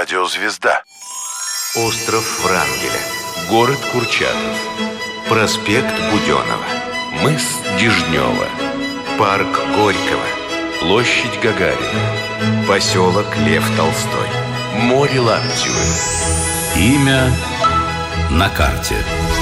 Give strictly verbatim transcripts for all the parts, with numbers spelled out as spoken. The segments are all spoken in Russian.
Радиозвезда. Остров Врангеля. Город Курчатов. Проспект Буденова. Мыс Дежнева. Парк Горького. Площадь Гагарина. Поселок Лев Толстой. Море Лаптевы. Имя на карте.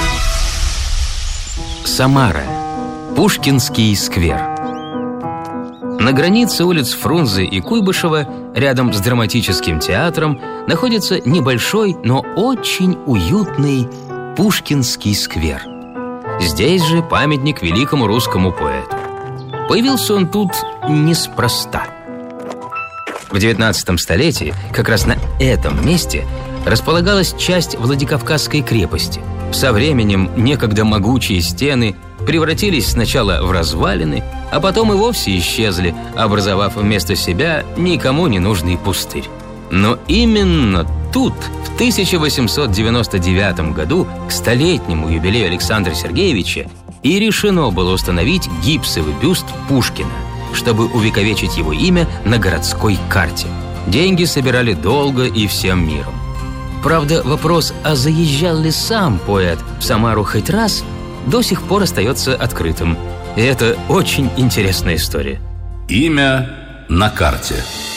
Самара. Пушкинский сквер. На границе улиц Фрунзе и Куйбышева, рядом с драматическим театром, находится небольшой, но очень уютный Пушкинский сквер. Здесь же памятник великому русскому поэту. Появился он тут неспроста. В девятнадцатом столетии как раз на этом месте располагалась часть Владикавказской крепости. Со временем некогда могучие стены превратились сначала в развалины, а потом и вовсе исчезли, образовав вместо себя никому не нужный пустырь. Но именно тут, в тысяча восемьсот девяносто девятом году, к столетнему юбилею Александра Сергеевича, и решено было установить гипсовый бюст Пушкина, чтобы увековечить его имя на городской карте. Деньги собирали долго и всем миром. Правда, вопрос, а заезжал ли сам поэт в Самару хоть раз, до сих пор остается открытым. И это очень интересная история. Имя на карте.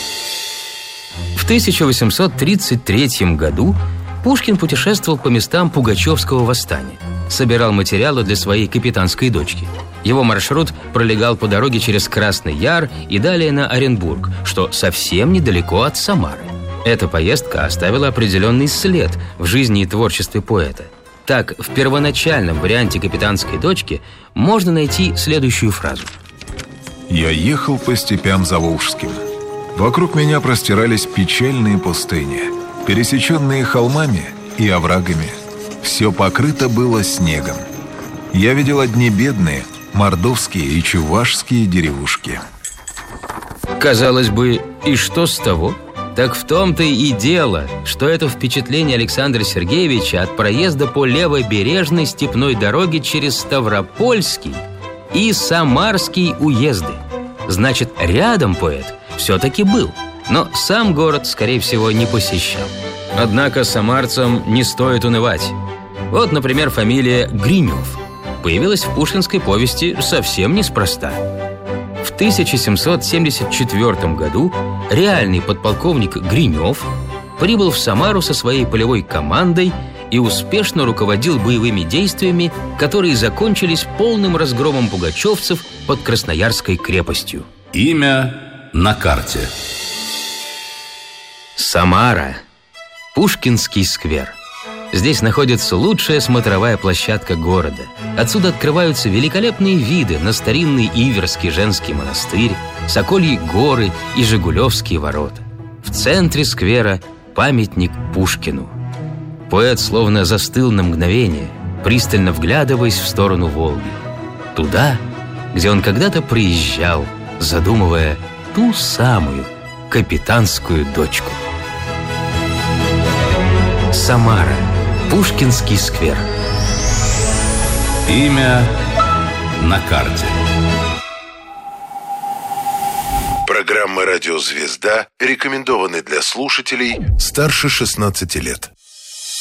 В тысяча восемьсот тридцать третьем году Пушкин путешествовал по местам Пугачевского восстания. Собирал материалы для своей капитанской дочки. Его маршрут пролегал по дороге через Красный Яр и далее на Оренбург, что совсем недалеко от Самары. Эта поездка оставила определенный след в жизни и творчестве поэта. Так, в первоначальном варианте «Капитанской дочки» можно найти следующую фразу. «Я ехал по степям заволжским. Вокруг меня простирались печальные пустыни, пересеченные холмами и оврагами. Все покрыто было снегом. Я видел одни бедные мордовские и чувашские деревушки». Казалось бы, и что с того? Так в том-то и дело, что это впечатление Александра Сергеевича от проезда по левобережной степной дороге через Ставропольский и Самарский уезды. Значит, рядом поэт все-таки был, но сам город, скорее всего, не посещал. Однако самарцам не стоит унывать. Вот, например, фамилия Гринев появилась в пушкинской повести совсем неспроста. В тысяча семьсот семьдесят четвёртом году реальный подполковник Гринев прибыл в Самару со своей полевой командой и успешно руководил боевыми действиями, которые закончились полным разгромом пугачевцев под Красноярской крепостью. Имя на карте. Самара. Пушкинский сквер. Здесь находится лучшая смотровая площадка города. Отсюда открываются великолепные виды на старинный Иверский женский монастырь, Сокольи горы и Жигулевские ворота. В центре сквера памятник Пушкину. Поэт словно застыл на мгновение, пристально вглядываясь в сторону Волги. Туда, где он когда-то приезжал, задумывая ту самую капитанскую дочку. Самара. Пушкинский сквер. Имя на карте. Программа «Радиозвезда» рекомендованы для слушателей старше шестнадцати лет.